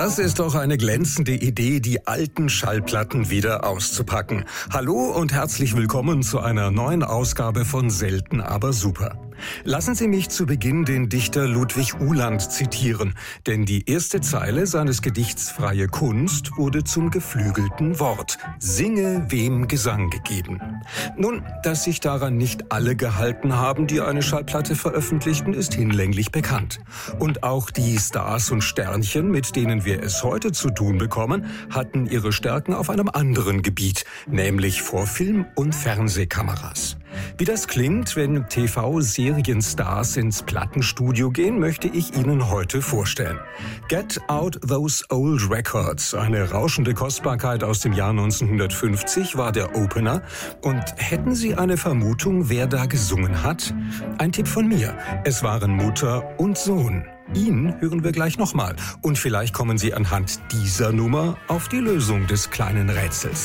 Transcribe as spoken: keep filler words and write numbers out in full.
Das ist doch eine glänzende Idee, die alten Schallplatten wieder auszupacken. Hallo und herzlich willkommen zu einer neuen Ausgabe von Selten aber super. Lassen Sie mich zu Beginn den Dichter Ludwig Uhland zitieren, denn die erste Zeile seines Gedichts Freie Kunst wurde zum geflügelten Wort. Singe, wem Gesang gegeben. Nun, dass sich daran nicht alle gehalten haben, die eine Schallplatte veröffentlichten, ist hinlänglich bekannt. Und auch die Stars und Sternchen, mit denen wir es heute zu tun bekommen, hatten ihre Stärken auf einem anderen Gebiet, nämlich vor Film- und Fernsehkameras. Wie das klingt, wenn T V-Serienstars ins Plattenstudio gehen, möchte ich Ihnen heute vorstellen. Get Out Those Old Records, eine rauschende Kostbarkeit aus dem Jahr neunzehnhundertfünfzig, war der Opener. Und hätten Sie eine Vermutung, wer da gesungen hat? Ein Tipp von mir. Es waren Mutter und Sohn. Ihn hören wir gleich nochmal. Und vielleicht kommen Sie anhand dieser Nummer auf die Lösung des kleinen Rätsels.